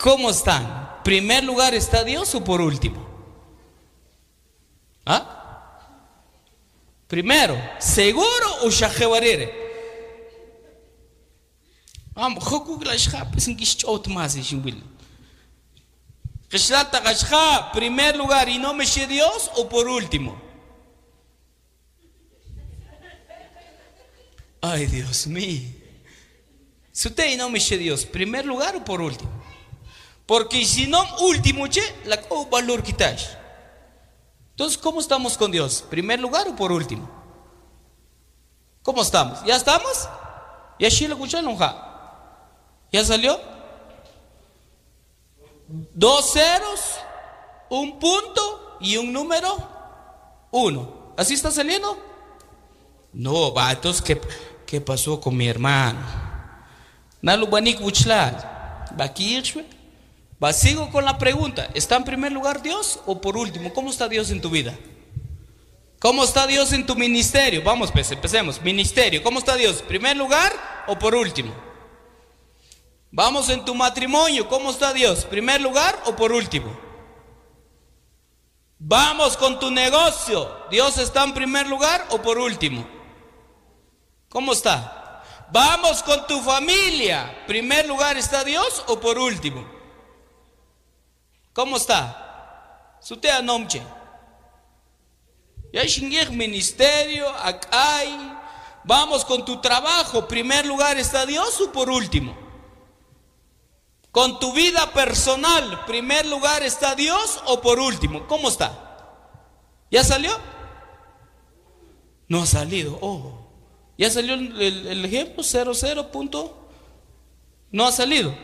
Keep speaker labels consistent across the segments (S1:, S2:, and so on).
S1: ¿Cómo están? ¿Primer lugar está Dios o por último? ¿Ah? Primero, ¿seguro o shajevarere? Vamos, ¿primer lugar y no me sé Dios o por último? Ay, Dios mío. Si usted no me sé Dios, ¿primer lugar o por último? Porque si no, último, la valor quitas. Entonces, ¿cómo estamos con Dios? ¿Primer lugar o por último? ¿Cómo estamos? ¿Ya estamos? ¿Ya sí lo escucharon? ¿Ya salió? 2 ceros, un punto y un número 1. ¿Así está saliendo? No, va, entonces, ¿qué pasó con mi hermano? Nalu banik buchlal. Va aquí, va, sigo con la pregunta. ¿Está en primer lugar Dios o por último? ¿Cómo está Dios en tu vida? ¿Cómo está Dios en tu ministerio? Vamos, pues, empecemos. Ministerio, ¿cómo está Dios? ¿Primer lugar o por último? Vamos, en tu matrimonio, ¿cómo está Dios? ¿Primer lugar o por último? Vamos con tu negocio, ¿Dios está en primer lugar o por último? ¿Cómo está? Vamos con tu familia, ¿primer lugar está Dios o por último? ¿Cómo está? Sutea nomche. Ya shingir ministerio, acá. Vamos con tu trabajo, ¿primer lugar está Dios o por último? Con tu vida personal, ¿primer lugar está Dios o por último? ¿Cómo está? ¿Ya salió? No ha salido. Oh, ¿ya salió el ejemplo? 00 punto. No ha salido.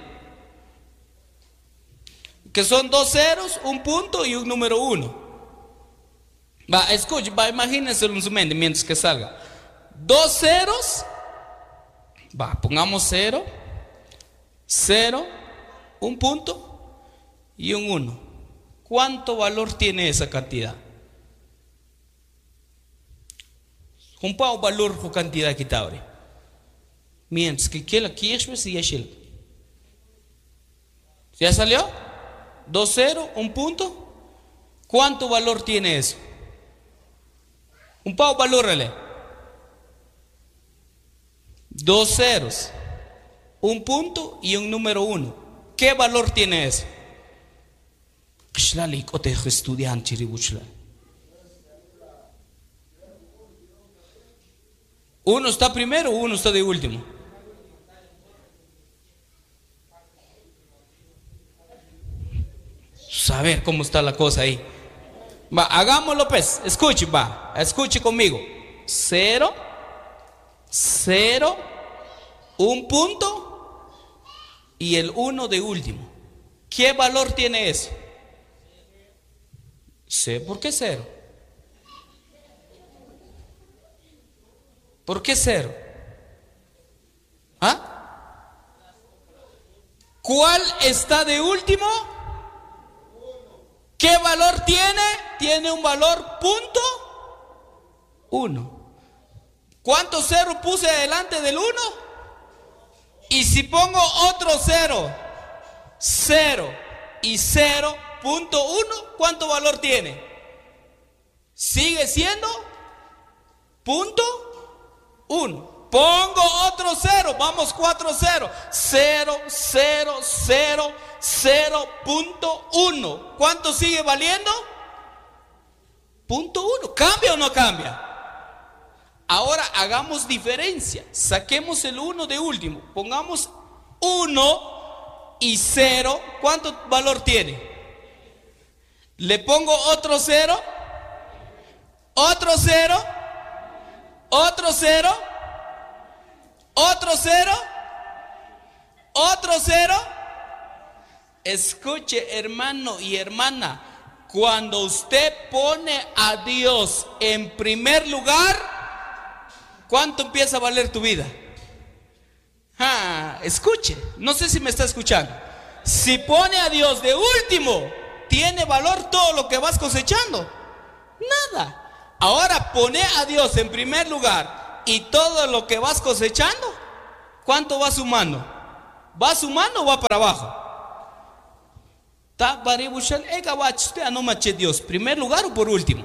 S1: Que son 2 ceros, un punto y un número 1. Va, escuche, va, imagínense en su mente mientras que salga. 2 ceros. Va, pongamos 0, 0, un punto y un 1. ¿Cuánto valor tiene esa cantidad? Un poco valor con cantidad que está ahora. Mientras que quiera ¿ya salió? 2 0, un punto. ¿Cuánto valor tiene eso? Un poco valor, 2 ceros, un punto y un número 1. ¿Qué valor tiene eso? ¿Uno está primero o uno está de último? Saber cómo está la cosa ahí. Va, hagámoslo pues. Escuche, va. Escuche conmigo. 0, 0, un punto y el 1 de último. ¿Qué valor tiene eso? ¿Por qué 0? ¿Por qué 0? ¿Ah? ¿Cuál está de último? ¿Qué valor tiene? Tiene un valor punto 1. ¿Cuántos ceros puse delante del 1? Y si pongo otro 0, 0 y 0.1, ¿cuánto valor tiene? Sigue siendo punto 1. Pongo otro 0, vamos 4 0, 0, 0, 0, 0.1. ¿Cuánto sigue valiendo? Punto 1. ¿Cambia o no cambia? Ahora hagamos diferencia. Saquemos el 1 de último. Pongamos 1 y 0. ¿Cuánto valor tiene? Le pongo otro 0. Otro 0. Otro 0. Otro 0. Otro 0. Escuche, hermano y hermana. Cuando usted pone a Dios en primer lugar, ¿cuánto empieza a valer tu vida? Escuche, no sé si me está escuchando. Si pone a Dios de último, ¿tiene valor todo lo que vas cosechando? Nada. Ahora pone a Dios en primer lugar y todo lo que vas cosechando, ¿cuánto va sumando? ¿Va sumando o va para abajo? Ta baribushal ega wachste anomache Dios, primer lugar o por último.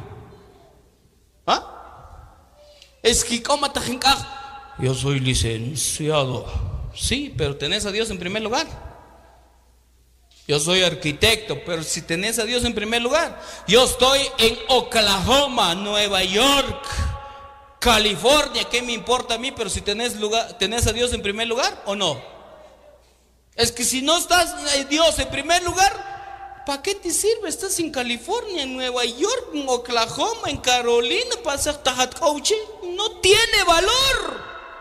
S1: ¿Ah? Es que como yo soy licenciado. Sí, pero tenés a Dios en primer lugar. Yo soy arquitecto, pero si tenés a Dios en primer lugar. Yo estoy en Oklahoma, Nueva York, California, ¿qué me importa a mí? Pero si tenés a Dios en primer lugar o no. Es que si no estás Dios en primer lugar, ¿para qué te sirve? Estás en California, en Nueva York, en Oklahoma, en Carolina, para hacer tajat coaching. No tiene valor.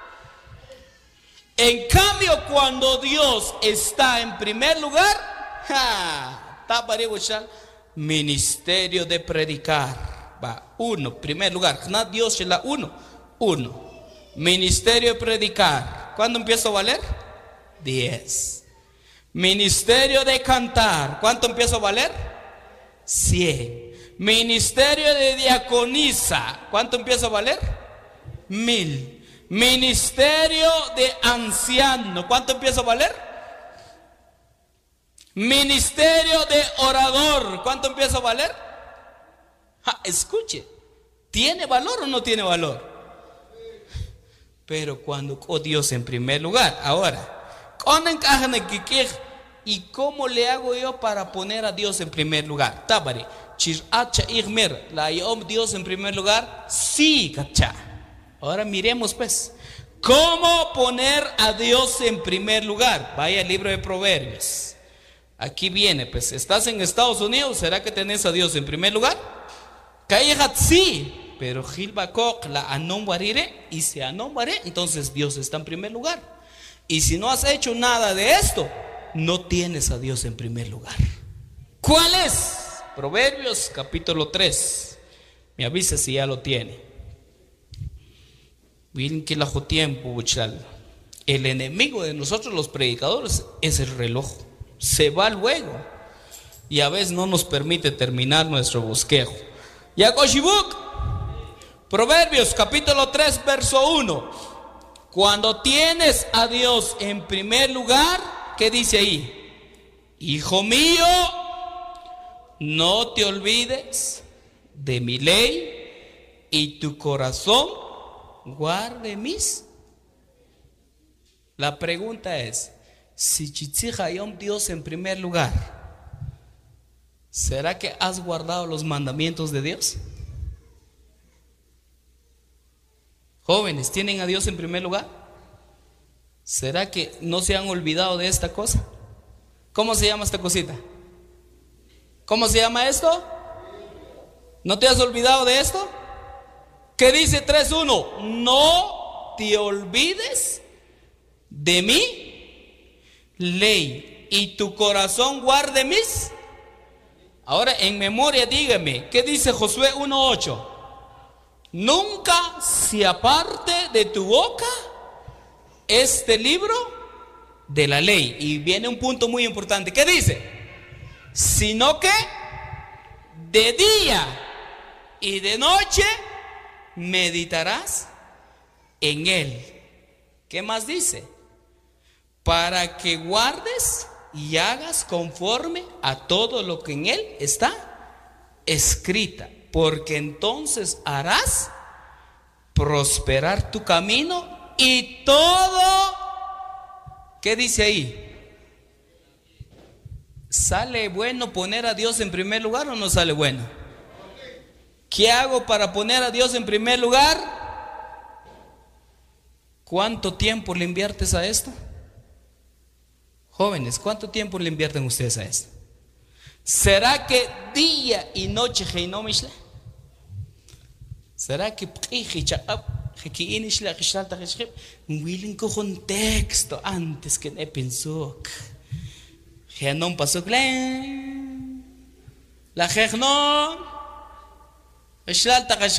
S1: En cambio, cuando Dios está en primer lugar, ministerio de predicar. Va, uno, primer lugar. No, Dios es la uno. Ministerio de predicar. ¿Cuándo empieza a valer? 10. Ministerio de cantar. ¿Cuánto empieza a valer? 100. Ministerio de diaconisa. ¿Cuánto empieza a valer? 1000. Ministerio de anciano. ¿Cuánto empieza a valer? Ministerio de orador. ¿Cuánto empieza a valer? Escuche, ¿tiene valor o no tiene valor? Pero cuando Dios en primer lugar. Ahora, ¿y cómo le hago yo para poner a Dios en primer lugar? Tabari, la Dios en primer lugar. Sí, cacha. Ahora miremos pues, ¿cómo poner a Dios en primer lugar? Vaya al libro de Proverbios. Aquí viene, pues, ¿estás en Estados Unidos? ¿Será que tenés a Dios en primer lugar? Sí, pero Gilbacok la anombarire y se anombare, entonces Dios está en primer lugar. Y si no has hecho nada de esto, no tienes a Dios en primer lugar. ¿Cuál es? Proverbios capítulo 3. Me avisa si ya lo tiene. Miren que lajo tiempo, el enemigo de nosotros los predicadores es el reloj. Se va luego y a veces no nos permite terminar nuestro bosquejo. Yakoshibuk, Proverbios capítulo 3 verso 1. Cuando tienes a Dios en primer lugar, ¿qué dice ahí? Hijo mío, no te olvides de mi ley y tu corazón guarde mis. La pregunta es, si Chitzihayom Dios en primer lugar, ¿será que has guardado los mandamientos de Dios? Jóvenes, ¿tienen a Dios en primer lugar? ¿Será que no se han olvidado de esta cosa? ¿Cómo se llama esta cosita? ¿Cómo se llama esto? ¿No te has olvidado de esto? ¿Qué dice 3.1? No te olvides de mí ley y tu corazón guarde mis. Ahora en memoria dígame, ¿qué dice Josué 1:8? Nunca se aparte de tu boca este libro de la ley. Y viene un punto muy importante. ¿Qué dice? Sino que de día y de noche meditarás en él. ¿Qué más dice? Para que guardes y hagas conforme a todo lo que en él está escrita, porque entonces harás prosperar tu camino y todo. ¿Qué dice ahí? ¿Sale bueno poner a Dios en primer lugar o no sale bueno? ¿Qué hago para poner a Dios en primer lugar? ¿Cuánto tiempo le inviertes a esto? Jóvenes, ¿cuánto tiempo le invierten ustedes a esto? ¿Será que día y noche heinomishla? ¿Será que un contexto antes que ne pensó? Ya no pasó la jegno la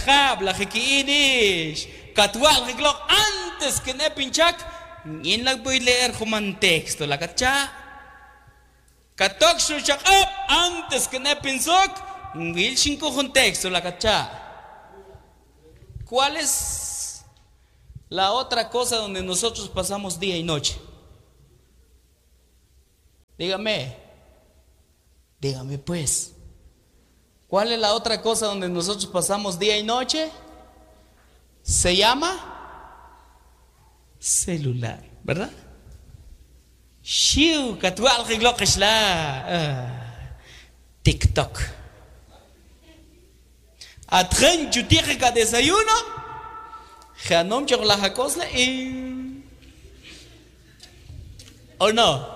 S1: antes que ne pinchak. Y en la voy a leer como un texto, la cacha. Katok shukap antes que ne pensó, will cinco contexto, la cacha. ¿Cuál es la otra cosa donde nosotros pasamos día y noche? Dígame. Dígame pues, ¿cuál es la otra cosa donde nosotros pasamos día y noche? Se llama celular, ¿verdad? TikTok. Atren chutija desayuno, janom chocolaja y ¿o no?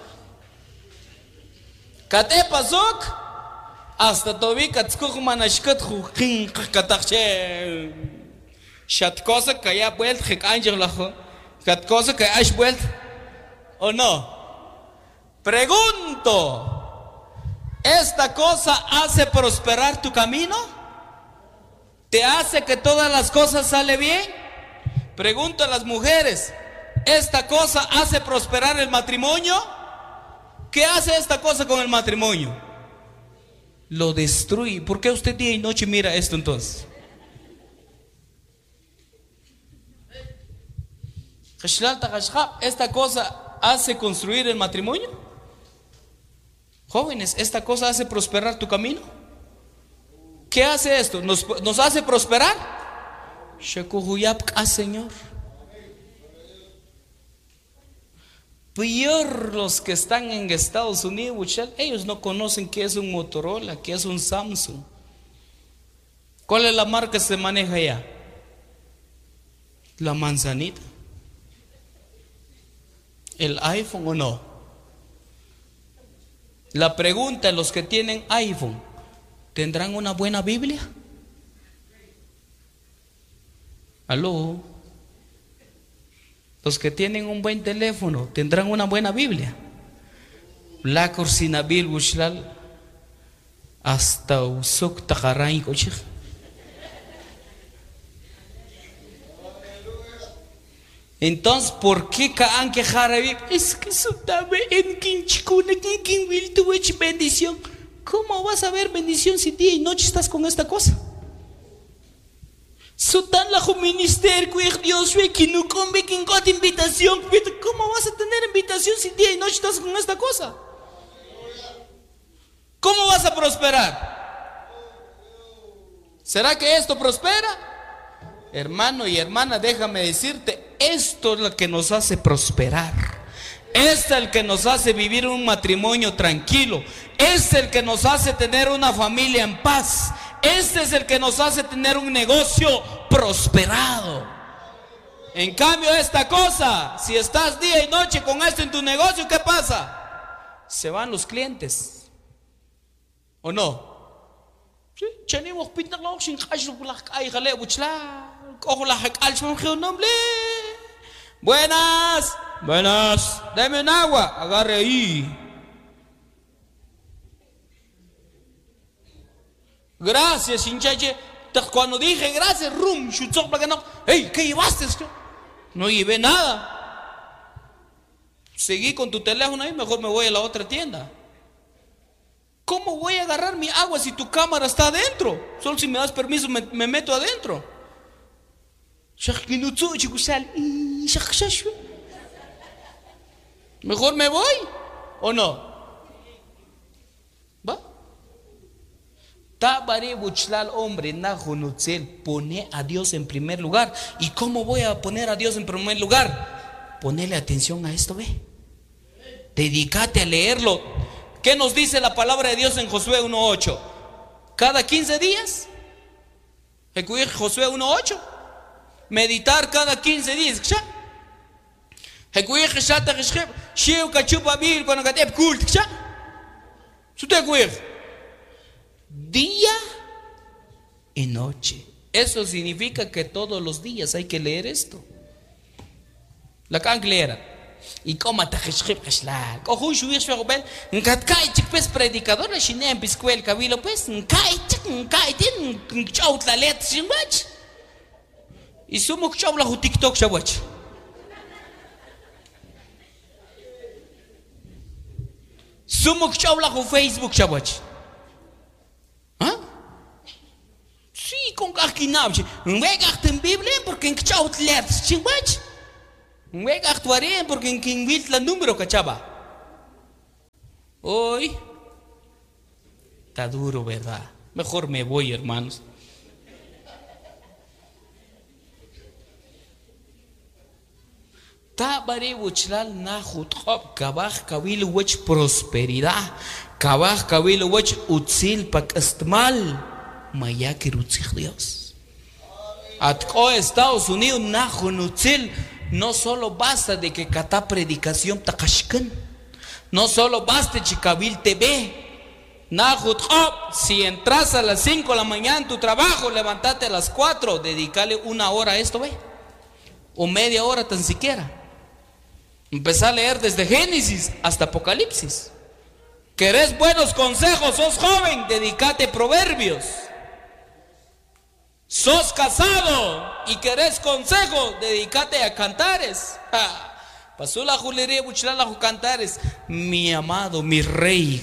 S1: Kate pasok hasta tobi katskuk manashkat khukin katache shat cosa que ya vuelt que angel lajo kat cosa que has vuelt ¿o no? Pregunto, ¿esta cosa hace prosperar tu camino? ¿Te hace que todas las cosas salen bien? Pregunto a las mujeres, ¿esta cosa hace prosperar el matrimonio? ¿Qué hace esta cosa con el matrimonio? Lo destruye. ¿Por qué usted día y noche mira esto entonces? ¿Esta cosa hace construir el matrimonio? Jóvenes, ¿esta cosa hace prosperar tu camino? ¿Qué hace esto? ¿Nos hace prosperar? Señor. Peor los que están en Estados Unidos, ellos no conocen qué es un Motorola, qué es un Samsung. ¿Cuál es la marca que se maneja allá? La manzanita. ¿El iPhone o no? La pregunta, los que tienen iPhone, ¿tendrán una buena Biblia? ¿Aló? Los que tienen un buen teléfono, ¿tendrán una buena Biblia? La corsina bil bushlal hasta usuk takaray kochik. Entonces, ¿por qué kaan que jarabe? Es que sutabe en quinchikuna quien will tu bendición. ¿Cómo vas a ver bendición si día y noche estás con esta cosa? Sutan la ministerio, Dios ve que no come quien got invitación. ¿Cómo vas a tener invitación si día y noche estás con esta cosa? ¿Cómo vas a prosperar? ¿Será que esto prospera? Hermano y hermana, déjame decirte, esto es lo que nos hace prosperar. Este es el que nos hace vivir un matrimonio tranquilo. Este es el que nos hace tener una familia en paz. Este es el que nos hace tener un negocio prosperado. En cambio, esta cosa, si estás día y noche con esto en tu negocio, ¿qué pasa? Se van los clientes. ¿O no? Buenas. Buenas. Dame un agua. Agarre ahí. Gracias, hinchache. Cuando dije gracias, rum, hey, ¿qué llevaste? No llevé nada. Seguí con tu teléfono ahí, mejor me voy a la otra tienda. ¿Cómo voy a agarrar mi agua si tu cámara está adentro? Solo si me das permiso me meto adentro. Mejor me voy, ¿o no? ¿Va? Tabare buchlal hombre najunutzel, pone a Dios en primer lugar. ¿Y cómo voy a poner a Dios en primer lugar? Ponele atención a esto, ve. Dedícate a leerlo. ¿Qué nos dice la palabra de Dios en Josué 1:8? Cada 15 días. Josué 1:8. Meditar cada 15 días. Día y noche. Eso significa que todos los días hay que leer esto. La canglera. Y como te escribes cojo subir su papel, nunca cae pues predicador la china en piscuel cabilo pues cae tiene chau la letra sin watch y sumo chau la TikTok chabach sumo chau la Facebook chabach ¿ah? Sí con caquinab un vega en Biblia porque en chau letra sin watch un vega actuaré porque en quien vil la número cachaba hoy Está duro, ¿verdad? Mejor me voy, hermanos. Tabare wuchlal na jutqob kabaj kawil wach prosperidad kabaj kawil wach utzil pak estmal mayakir utzil Dios. Atko Estados Unidos na junutzil. No solo basta de que cata predicación takashkan. No solo basta chikabil TV. Na jutqob, si entras a las 5 de la mañana en tu trabajo, levantate a las 4, dedícale 1 hora a esto, ve. O media hora tan siquiera. Empezá a leer desde Génesis hasta Apocalipsis. ¿Querés buenos consejos? Sos joven, dedícate a Proverbios. Sos casado y querés consejos, dedícate a Cantares. Pasó la julería buchla la Cantares. Mi amado, mi rey,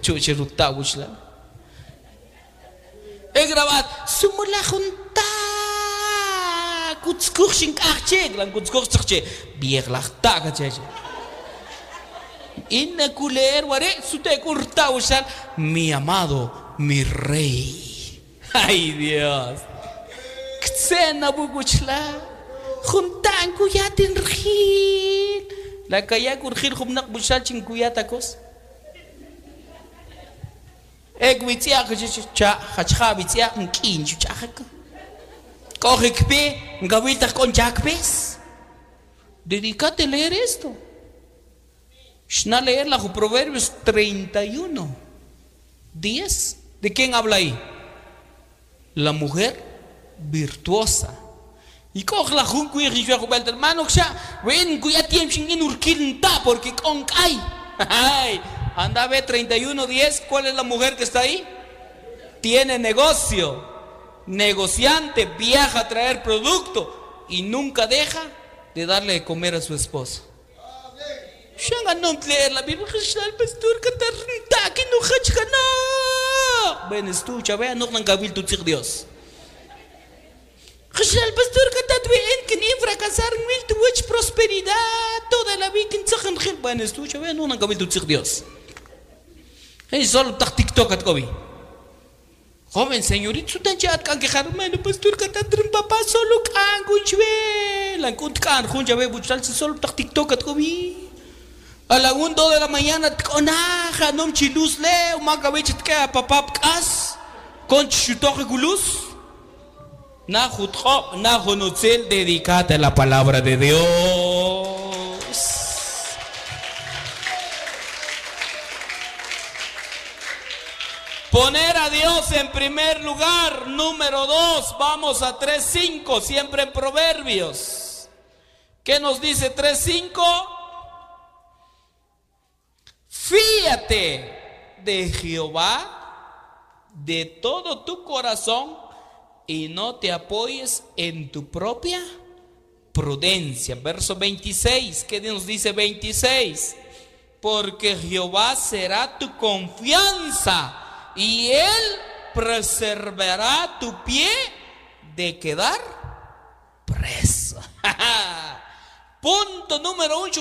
S1: he grabado. Somos la junta. Kutskurshin kacheg, lan kutskursche, bierlachta kacheg. Inna kuler ware, sute kurta usal, mi amado, mi rey. Ay Dios. Ksena buguchla, juntan kuyatin rgil. La kaya kurgil khumnak bushal chin kuyatakos. Egwitia kachcha, kachcha bitia nkin chuchaka. Coge que gavitas con jacpes. Dedícate a leer esto. Shna leer la Proverbios 31, 10. ¿De quién habla ahí? La mujer virtuosa. Y coge la junco y dice hermano, ven cuya tiempo sin urquinta porque con ay. Anda a ver 31, 10. ¿Cuál es la mujer que está ahí? Tiene negocio. Negociante, viaja a traer producto y nunca deja de darle de comer a su esposo. La Biblia ven, escucha, vea, no han gabil tu Dios. El pastor canta bien que ni fracasar mil tu prosperidad toda la vida que ven, escucha, vea, no han gabil tu Dios. Es solo TikTok at gobi. Joven señorito, su tan chat kan quejar, mano, pastor, cantar papá solo can, kunchwe, la kuntkan, kunchwe, buchal, si solo TikTok at gobi. A la 1 de la mañana, conaja, no chilus le, umagawich que papá kas, con chutoje gulus. Na jutjo, na jonutzel, dedicate a la palabra de Dios. Poner a Dios en primer lugar. Número 2, vamos a 3:5, siempre en Proverbios. ¿Qué nos dice 3:5? Fíate de Jehová de todo tu corazón y no te apoyes en tu propia prudencia. Verso 26, ¿qué nos dice 26? Porque Jehová será tu confianza y Él preservará tu pie de quedar preso. Punto número 1,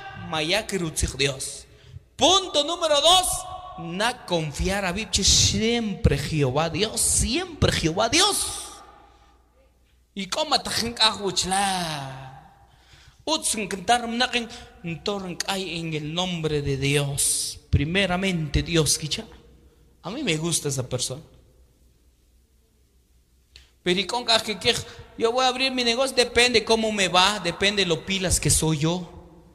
S1: Dios. Punto número 2, na confiar a Biblia, siempre Jehová Dios, siempre Jehová Dios. Y como tajen ahuchla, utsen cantar mnaken ntornk ay en el nombre de Dios. Primeramente Dios, kicha. A mí me gusta esa persona. Pero y con que yo voy a abrir mi negocio, depende cómo me va, depende de lo pilas que soy yo.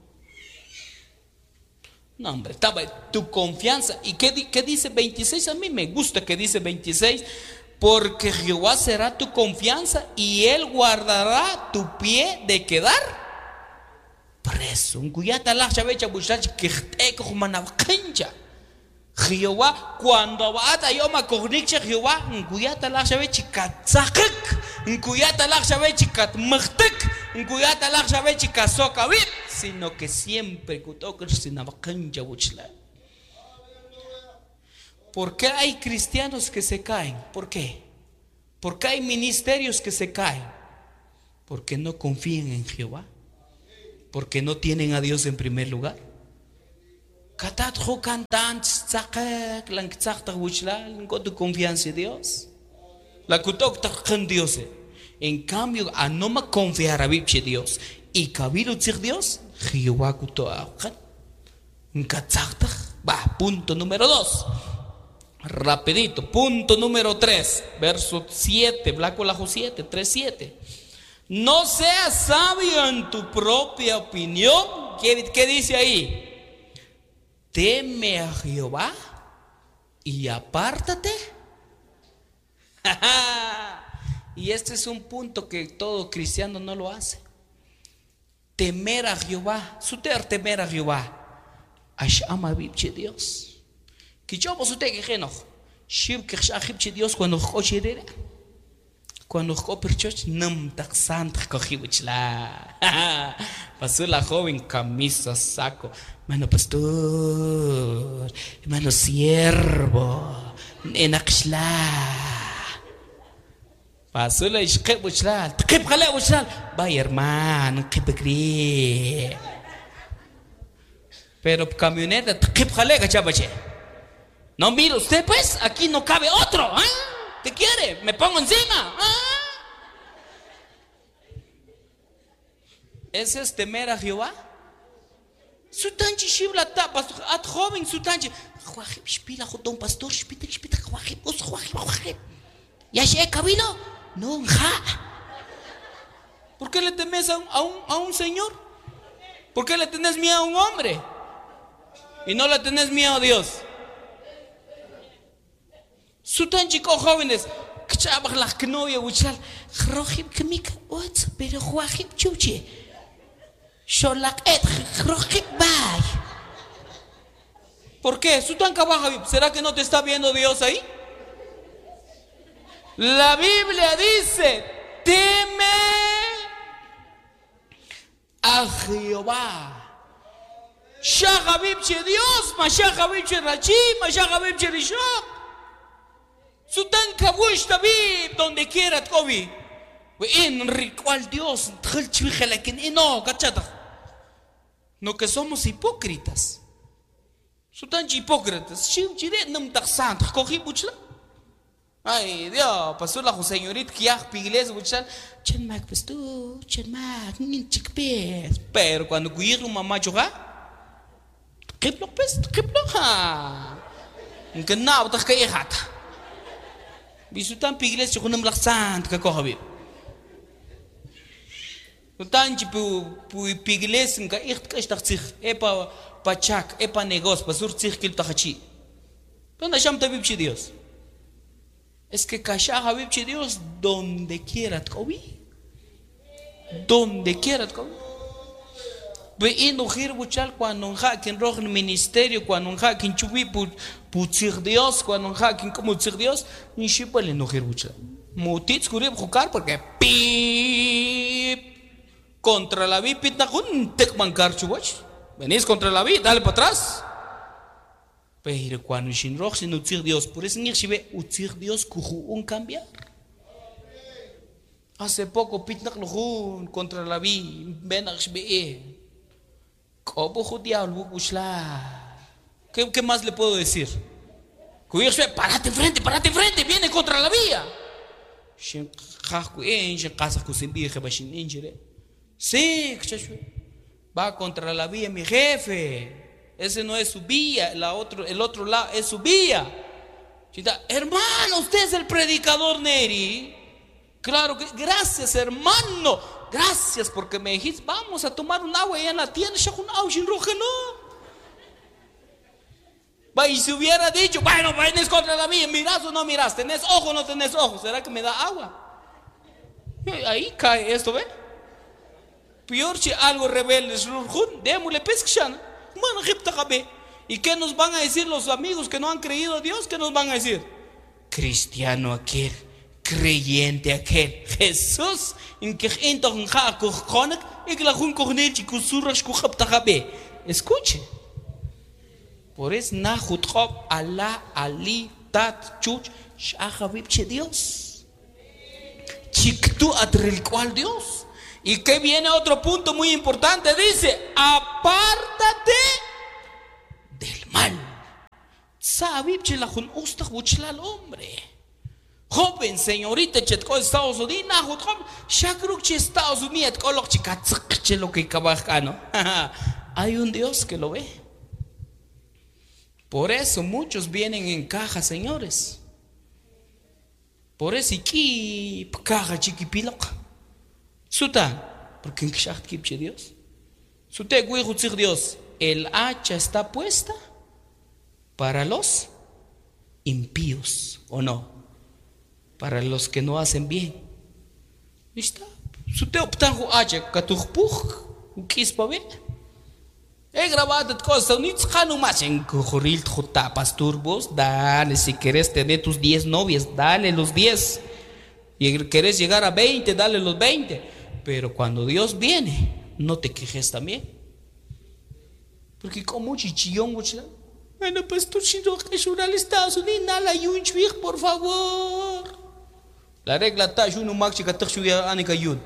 S1: No, hombre, estaba tu confianza. ¿Y qué dice 26? A mí me gusta que dice 26. Porque Jehová será tu confianza y Él guardará tu pie de quedar preso. Un cuyata la chavecha muchacha que te cojo manabquencha. Jehová, cuando va a yoma cognicha Jehová, un cuyata la chavecha katzakik, un cuyata la chavecha katmachtek, un cuyata la chavecha kasokavit, sino que siempre kutokir sinabquencha buchla. ¿Por qué hay cristianos que se caen? ¿Por qué? ¿Por qué hay ministerios que se caen? Porque no confían en Jehová. Porque no tienen a Dios en primer lugar. Catat jocantan tzakak lang tzakta wuchlal con tu confianza en Dios. La kutok con Dios. En cambio, a no me confiar a Dios y cabilo Dios, Jehová kuto akan. Va, punto número 2. Rapidito. Punto número 3. Verso 7. Blanco Lajo 7. 3:7. No seas sabio en tu propia opinión. ¿Qué dice ahí? Teme a Jehová y apártate. Y este es un punto que todo cristiano no lo hace. Temer a Jehová. Temer a Jehová. Ama bibche Dios. Que yo vos usted que geno. Shib que shibche Dios cuando cochirera. Cuando coperchoch nam taxant cojibuchla. Pasó la joven camisa, saco. Mano pastor, mano siervo, enaxla. Pasó la ishkebuchla. Tkip jale buchla. Vaya hermano, que pegri. Pero camioneta, tkip jale cachabache. No mire usted pues, aquí no cabe otro. ¿Eh? ¿Qué quiere? Me pongo encima. ¿Ese es temer a Jehová? Sutanchi shibla tapas, at joven sutanchi. Juajib shpila jodón pastor, shpita, juajib, juajib. ¿Ya se cabilo? No, ja. ¿Por qué le temes a un señor? ¿Por qué le tenés miedo a un hombre? Y no le tenés miedo a Dios. Sutan chico jóvenes, kchabak la novia buchal, rojib kemik, pero juajib chuche. Sholak et rojib bay. ¿Por qué? Sutan kabajab, ¿será que no te está viendo Dios ahí? La Biblia dice, teme a Jehová. Shagabibche Dios, mashagabibche Rachi, mashagabibche Rishok. Sutan kabush David, donde quiera Kobi. En ritual Dios, no, cachata. No que somos hipócritas. Sutan hipócritas. Ay, Dios, pasó la señorita que ya pigles buchal. Chen mac pastor, chen mac, ni chickpeas. Pero cuando cuida un mamá choca, ¿qué bloque pes? ¿Qué bloque? Que no, te cae jata. Bisutan pigles yo kunam laksant ka ko habib. Utan pu pigles nga icht ka istaktsig epa pachak epa negos pasur tsig kil tahachi. ¿Dónde sham tabib chi Dios? Es que kasha habib chi Dios donde quiera tkobi. Donde quiera tkobi. Ve indo gir buchal cuando ha kin rog ministerio cuando ha kin chubi putzir Dios cuando ha kin como putzir Dios ni shipale no gir buchal. Mutits kurib jugar porque pip contra la vida pitna kun tek mancar chubach. Venís contra la vida, dale para atrás. Pero cuando shin rog sin utzir Dios, por eso ni shibe utzir Dios kuju un cambiar. Hace poco pitna kun contra la vida, benax be. ¿Qué más le puedo decir? Parate enfrente, viene contra la vía. Sí, va contra la vía mi jefe. Ese no es su vía, el otro lado es su vía. Hermano, usted es el predicador Neri. Claro que gracias, hermano. Gracias porque me dijiste, vamos a tomar un agua allá en la tienda, un agua sin roja, no. Y si hubiera dicho, bueno, vienes contra la vía, miras o no miras, tenés ojo o no tenés ojo, ¿será que me da agua? Ahí cae esto, ¿ve? Peor si algo rebelde, démosle pesquisana. ¿Y qué nos van a decir los amigos que no han creído a Dios? ¿Qué nos van a decir? Cristiano aquel, creyente aquel, Jesús. Escuche. Por eso Allah Ali Tat Chuch Shahabibche Dios. Chictu atrel cual Dios. Y que viene otro punto muy importante. Dice, apártate del Sabe, chelajun ustach buchlal hombre. Joven, señorita, chetko Estados Unidos, shakruk che Estados Unidos, kolok chikatzak chelo que cabajano. Hay un Dios que lo ve. Por eso muchos vienen en caja, señores. Por eso aquí caja chiquipilok. Sutan, porque en kshacht kipche Dios. Sute guijutzig Dios, el hacha está puesta para los impíos, ¿o no? Para los que no hacen bien. ¿Está? Sute optangu hacha katujpuj, ukispa ve. He grabado cosas, ni más en cojoril tapas turbos, dale, si querés tener tus 10 novias, dale los 10. Y querés llegar a 20, dale los 20. Pero cuando Dios viene, no te quejes también. Porque como chichillón, bueno, pastor, si no es un Estados Unidos, nada, por favor. La regla está, uno más que te ayuda a ayudar.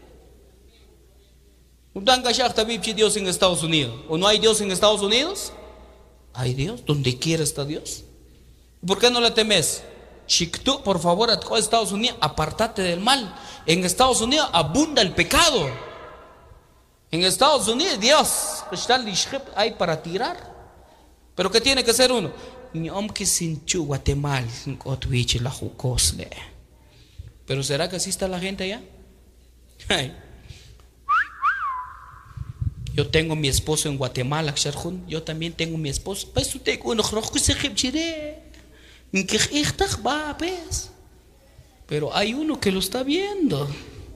S1: ¿No dan cachar también Dios en Estados Unidos? ¿O no hay Dios en Estados Unidos? Hay Dios, donde quiera está Dios. ¿Por qué no le temes? Tú, por favor, a Estados Unidos, apártate del mal. En Estados Unidos abunda el pecado. En Estados Unidos, Dios hay para tirar. Pero ¿qué tiene que ser uno? Pero ¿será que así está la gente allá? Yo tengo mi esposo en Guatemala, yo también tengo mi esposo. Pero hay uno que lo está viendo.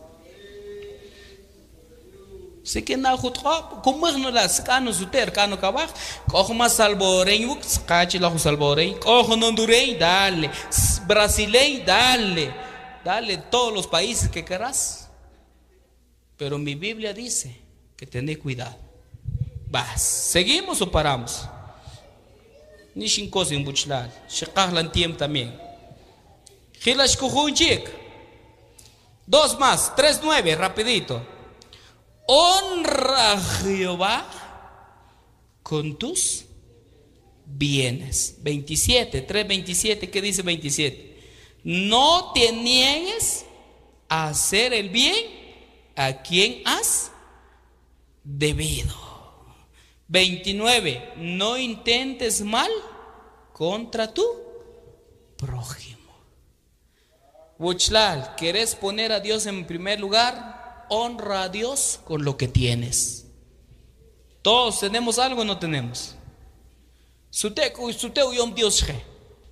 S1: Sé que no, como es no las canos suter cano cabaj, cojo más salvadoreño, cachi la salvadoreño, cojo hondureño, dale, brasileño, dale todos los países que querrás. Pero mi Biblia dice que tened cuidado. Vas, ¿seguimos o paramos? Ni sin cosa en buchlal, shekahlan tiempo también. Gilash kujunchik. 2 más, 3, 9, rapidito. Honra a Jehová con tus bienes. 27, 3:27, ¿qué dice 27? No te niegues a hacer el bien a quien has debido. 29, no intentes mal contra tu prójimo. Buchlal, ¿querés poner a Dios en primer lugar? Honra a Dios con lo que tienes. Todos tenemos algo o no tenemos. Sute uyom Dios je.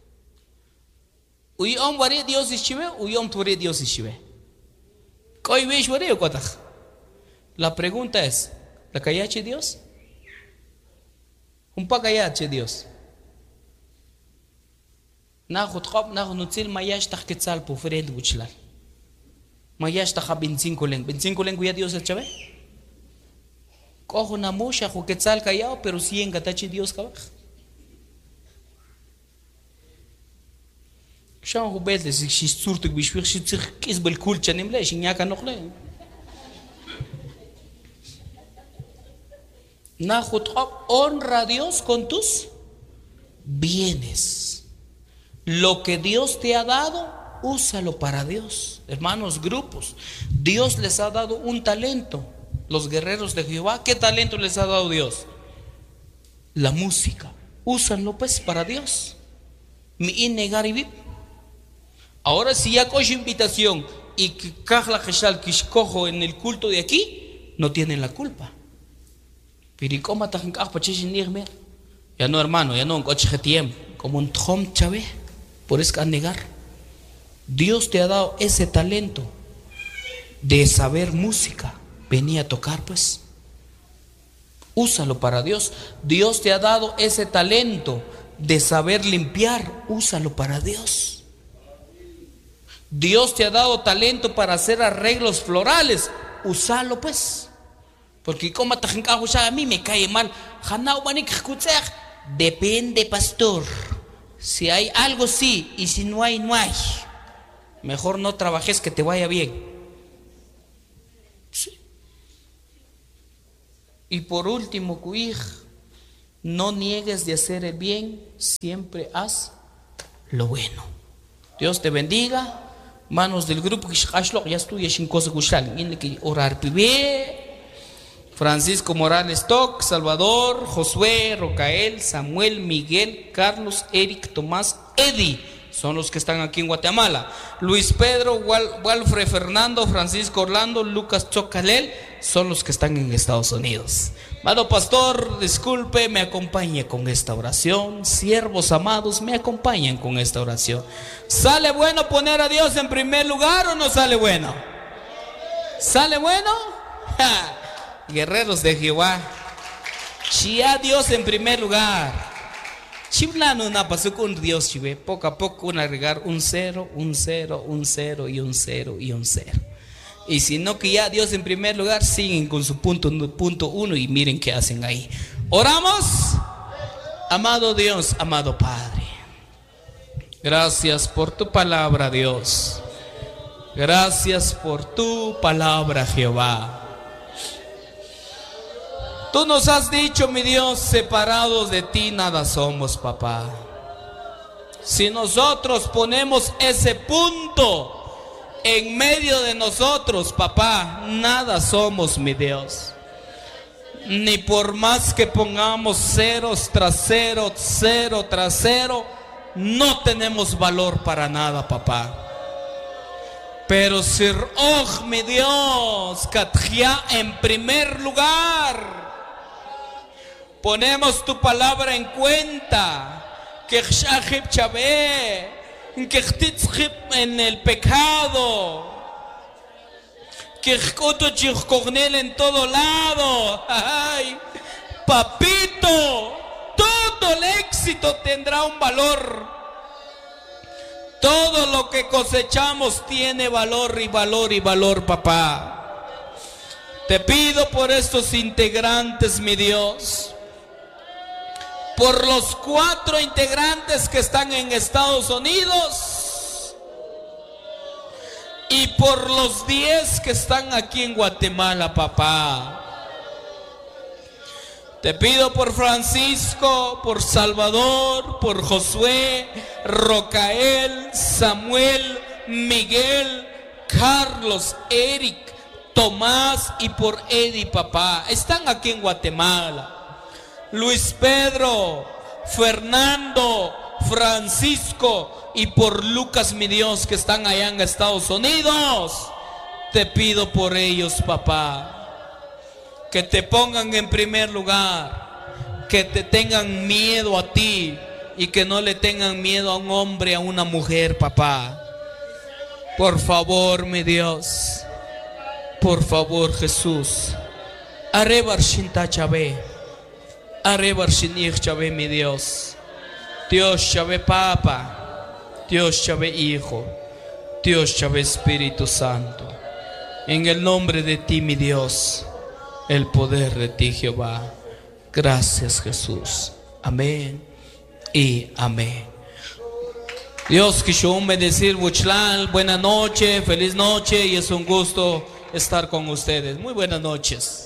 S1: Uyom wari Dios ishive, uyom turi Dios ishive. Koi vesh wari okotaj. La pregunta es, ¿la callache Dios? Un pa callache Dios. Nahu tqab nahu nutzil mayash taqketzal po frente buchlal. Mayash taja 25 lengu ya Dios el chave. Cojo na musha jo quetzal callao, pero 100 gatachi Dios cabaj. Shan ho betle si surtuk bishwir si tsik kis bel kul chanimle shinyaka nokle. Na honra a Dios con tus bienes. Lo que Dios te ha dado, úsalo para Dios. Hermanos, grupos, Dios les ha dado un talento. Los guerreros de Jehová, ¿qué talento les ha dado Dios? La música. Úsanlo pues para Dios. Ahora si ya cojo invitación y que la geshal que cojo en el culto de aquí, no tienen la culpa. Ya no, hermano, ya no un coche tiempo, como un trom chave, por eso negar. Dios te ha dado ese talento de saber música. Venía a tocar pues. Úsalo para Dios. Dios te ha dado ese talento de saber limpiar. Úsalo para Dios. Dios te ha dado talento para hacer arreglos florales. Úsalo pues. Porque como a mí me cae mal. Depende, pastor. Si hay algo sí, y si no hay, no hay. Mejor no trabajes, que te vaya bien. Sí. Y por último, cuij, No niegues de hacer el bien, siempre haz lo bueno. Dios te bendiga. Manos del grupo, ya estoy sin cosa que orar. Francisco Morales Toc, Salvador, Josué, Rocael, Samuel, Miguel, Carlos, Eric, Tomás, Eddie, son los que están aquí en Guatemala. Luis Pedro, Walfred Fernando, Francisco Orlando, Lucas Chocalel, son los que están en Estados Unidos. Amado pastor, disculpe, me acompañe con esta oración. Siervos amados, me acompañan con esta oración. ¿Sale bueno poner a Dios en primer lugar o no sale bueno? ¿Sale bueno? ¡Ja! Guerreros de Jehová, si a Dios en primer lugar, Chiblano no pasó con Dios, chive. Poco a poco un agregar un 0, un 0, un 0 y un 0 y un 0. Y si no, que ya Dios en primer lugar, siguen con su punto 1 y miren qué hacen ahí. Oramos. Amado Dios, amado Padre, gracias por tu palabra, Dios. Gracias por tu palabra, Jehová. Tú nos has dicho, mi Dios, separados de ti nada somos, papá. Si nosotros ponemos ese punto en medio de nosotros, papá, nada somos, mi Dios. Ni por más que pongamos ceros tras cero, cero tras cero, no tenemos valor para nada, papá. Pero si, oh, mi Dios, Katja, en primer lugar, ponemos tu palabra en cuenta, que en el pecado, que en todo lado. Ay, papito, todo el éxito tendrá un valor. Todo lo que cosechamos tiene valor y valor y valor, papá. Te pido por estos integrantes, mi Dios, por los 4 integrantes que están en Estados Unidos y por los 10 que están aquí en Guatemala, papá. Te pido por Francisco, por Salvador, por Josué, Rocael, Samuel, Miguel, Carlos, Eric, Tomás y por Eddie, papá. Están aquí en Guatemala. Luis Pedro, Fernando, Francisco y por Lucas, mi Dios, que están allá en Estados Unidos. Te pido por ellos, papá, que te pongan en primer lugar, que te tengan miedo a ti y que no le tengan miedo a un hombre, a una mujer, papá. Por favor, mi Dios, por favor, Jesús, arrebar shinta chave. Arrebar shinir chave, mi Dios. Dios chave Papa, Dios chave Hijo, Dios chave Espíritu Santo. En el nombre de ti, mi Dios, el poder de ti, Jehová. Gracias, Jesús. Amén y amén. Dios que yo me decir Buchlal, buena noche, feliz noche, y es un gusto estar con ustedes. Muy buenas noches.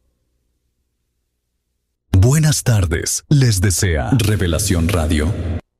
S2: Buenas tardes, les desea Revelación Radio.